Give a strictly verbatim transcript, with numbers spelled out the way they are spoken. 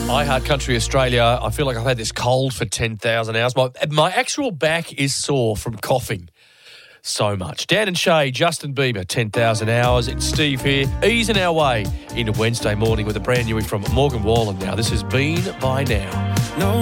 I Heart Country Australia. I feel like I've had this cold for ten thousand hours. My, my actual back is sore from coughing so much. Dan and Shay, Justin Bieber, ten thousand hours. It's Steve here, easing our way into Wednesday morning with a brand new one from Morgan Wallen now. This has Been By Now. No.